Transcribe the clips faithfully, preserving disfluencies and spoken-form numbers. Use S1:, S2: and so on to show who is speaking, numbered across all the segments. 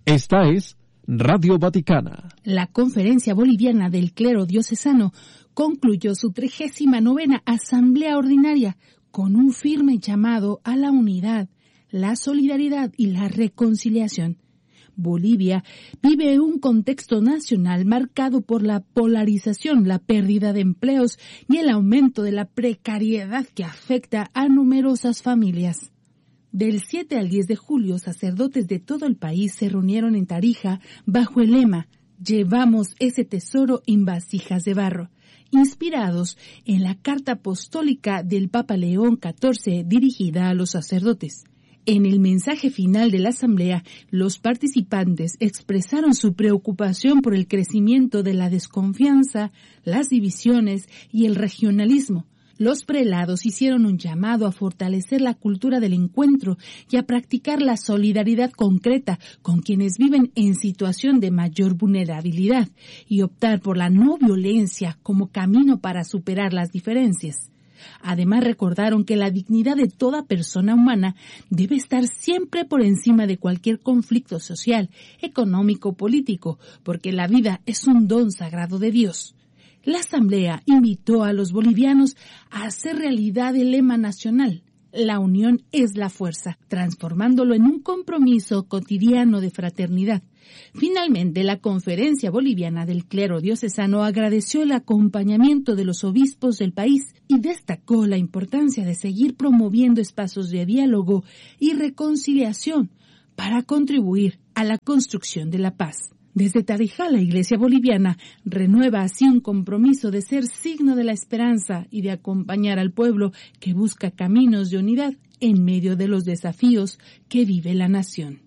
S1: Esta es Radio Vaticana.
S2: La Conferencia Boliviana del Clero Diocesano concluyó su trigésima novena Asamblea Ordinaria con un firme llamado a la unidad, la solidaridad y la reconciliación. Bolivia vive un contexto nacional marcado por la polarización, la pérdida de empleos y el aumento de la precariedad que afecta a numerosas familias. Del siete al diez de julio, sacerdotes de todo el país se reunieron en Tarija bajo el lema «Llevamos ese tesoro en vasijas de barro», inspirados en la carta apostólica del Papa León catorce dirigida a los sacerdotes. En el mensaje final de la asamblea, los participantes expresaron su preocupación por el crecimiento de la desconfianza, las divisiones y el regionalismo. Los prelados hicieron un llamado a fortalecer la cultura del encuentro y a practicar la solidaridad concreta con quienes viven en situación de mayor vulnerabilidad y optar por la no violencia como camino para superar las diferencias. Además, recordaron que la dignidad de toda persona humana debe estar siempre por encima de cualquier conflicto social, económico o político, porque la vida es un don sagrado de Dios. La Asamblea invitó a los bolivianos a hacer realidad el lema nacional, la unión es la fuerza, transformándolo en un compromiso cotidiano de fraternidad. Finalmente, la Conferencia Boliviana del Clero Diocesano agradeció el acompañamiento de los obispos del país y destacó la importancia de seguir promoviendo espacios de diálogo y reconciliación para contribuir a la construcción de la paz. Desde Tarija, la Iglesia boliviana renueva así un compromiso de ser signo de la esperanza y de acompañar al pueblo que busca caminos de unidad en medio de los desafíos que vive la nación.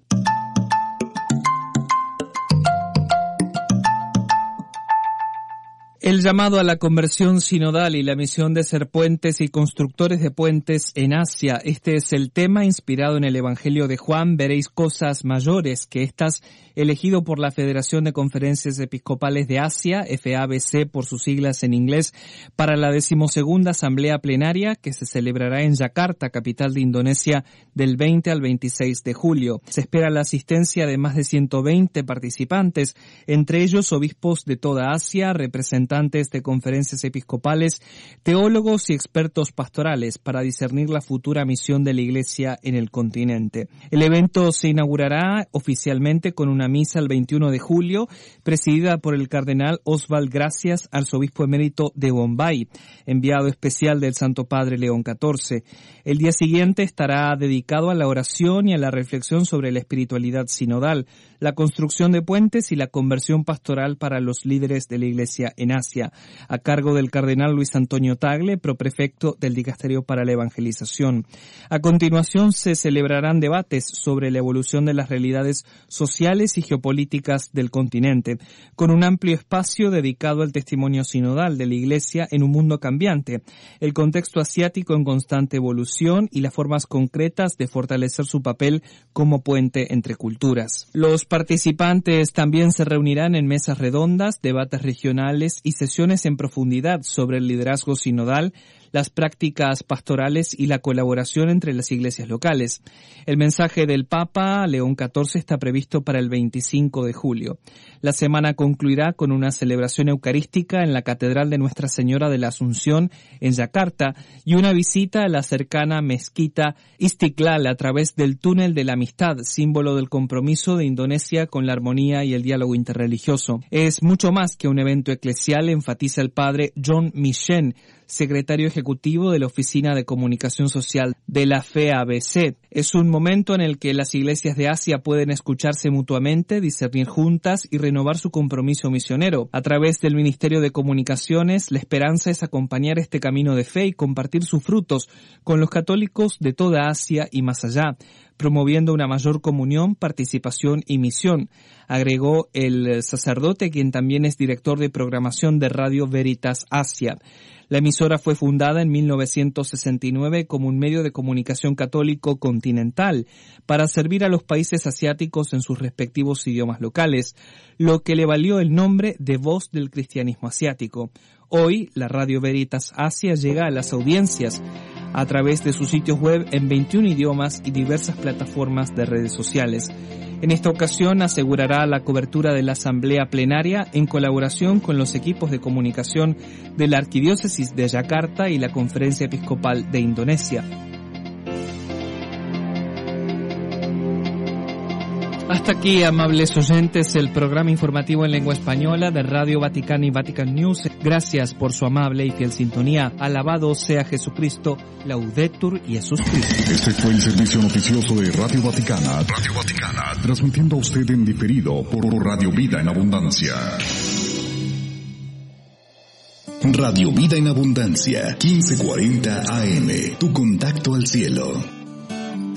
S3: El llamado a la conversión sinodal y la misión de ser puentes y constructores de puentes en Asia. Este es el tema inspirado en el Evangelio de Juan. Veréis cosas mayores que estas, elegido por la Federación de Conferencias Episcopales de Asia, F A B C por sus siglas en inglés, para la decimosegunda Asamblea Plenaria que se celebrará en Yakarta, capital de Indonesia, del veinte al veintiséis de julio. Se espera la asistencia de más de ciento veinte participantes, entre ellos obispos de toda Asia, representantes de conferencias episcopales, teólogos y expertos pastorales para discernir la futura misión de la Iglesia en el continente. El evento se inaugurará oficialmente con una misa el veintiuno de julio, presidida por el cardenal Oswald Gracias, arzobispo emérito de Bombay, enviado especial del Santo Padre León catorce. El día siguiente estará dedicado a la oración y a la reflexión sobre la espiritualidad sinodal, la construcción de puentes y la conversión pastoral para los líderes de la Iglesia en Asia, a cargo del cardenal Luis Antonio Tagle, proprefecto del Dicasterio para la Evangelización. A continuación se celebrarán debates sobre la evolución de las realidades sociales y geopolíticas del continente, con un amplio espacio dedicado al testimonio sinodal de la Iglesia en un mundo cambiante, el contexto asiático en constante evolución y las formas concretas de fortalecer su papel como puente entre culturas. Los participantes también se reunirán en mesas redondas, debates regionales y sesiones en profundidad sobre el liderazgo sinodal, las prácticas pastorales y la colaboración entre las iglesias locales. El mensaje del Papa León catorce está previsto para el veinticinco de julio. La semana concluirá con una celebración eucarística en la Catedral de Nuestra Señora de la Asunción en Yakarta y una visita a la cercana mezquita Istiklal a través del túnel de la amistad, símbolo del compromiso de Indonesia con la armonía y el diálogo interreligioso. Es mucho más que un evento eclesial, enfatiza el padre John Michen, secretario ejecutivo de la Oficina de Comunicación Social de la F A B C. Es un momento en el que las iglesias de Asia pueden escucharse mutuamente, discernir juntas y renovar su compromiso misionero. A través del Ministerio de Comunicaciones, la esperanza es acompañar este camino de fe y compartir sus frutos con los católicos de toda Asia y más allá, promoviendo una mayor comunión, participación y misión, agregó el sacerdote, quien también es director de programación de Radio Veritas Asia. La emisora fue fundada en mil novecientos sesenta y nueve como un medio de comunicación católico continental para servir a los países asiáticos en sus respectivos idiomas locales, lo que le valió el nombre de Voz del Cristianismo Asiático. Hoy, la Radio Veritas Asia llega a las audiencias a través de sus sitios web en veintiún idiomas y diversas plataformas de redes sociales. En esta ocasión asegurará la cobertura de la asamblea plenaria en colaboración con los equipos de comunicación de la Arquidiócesis de Yakarta y la Conferencia Episcopal de Indonesia. Hasta aquí, amables oyentes, el programa informativo en lengua española de Radio Vaticana y Vatican News. Gracias por su amable y fiel sintonía. Alabado sea Jesucristo. Laudetur Jesus Christus.
S4: Este fue el servicio noticioso de Radio Vaticana. Radio Vaticana. Transmitiendo a usted en diferido por Radio Vida en Abundancia. Radio Vida en Abundancia, quince cuarenta A M. Tu contacto al cielo.